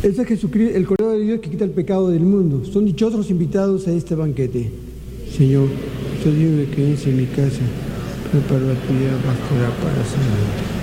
Ese es Jesucristo, el Cordero de Dios que quita el pecado del mundo. Son dichosos los invitados a este banquete. Señor, yo digo que quedes en mi casa, preparo la tuya bastará para siempre.